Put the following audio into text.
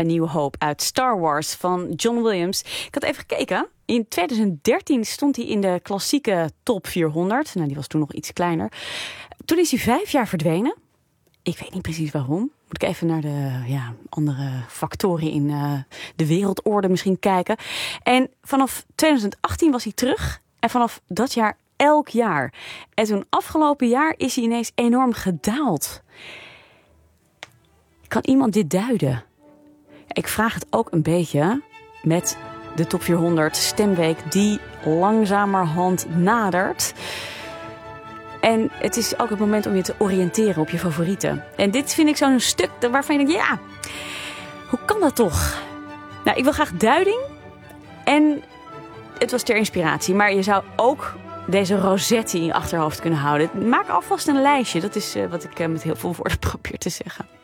A New Hope uit Star Wars van John Williams. Ik had even gekeken. In 2013 stond hij in de klassieke top 400. Nou, die was toen nog iets kleiner. Toen is hij 5 jaar verdwenen. Ik weet niet precies waarom. Moet ik even naar de andere factoren in de wereldorde misschien kijken. En vanaf 2018 was hij terug. En vanaf dat jaar elk jaar. En toen afgelopen jaar is hij ineens enorm gedaald. Kan iemand dit duiden? Ik vraag het ook een beetje met de top 400 stemweek die langzamerhand nadert. En het is ook het moment om je te oriënteren op je favorieten. En dit vind ik zo'n stuk waarvan je denkt, hoe kan dat toch? Nou, ik wil graag duiding. En het was ter inspiratie. Maar je zou ook deze Rossetti in je achterhoofd kunnen houden. Maak alvast een lijstje. Dat is wat ik met heel veel woorden probeer te zeggen.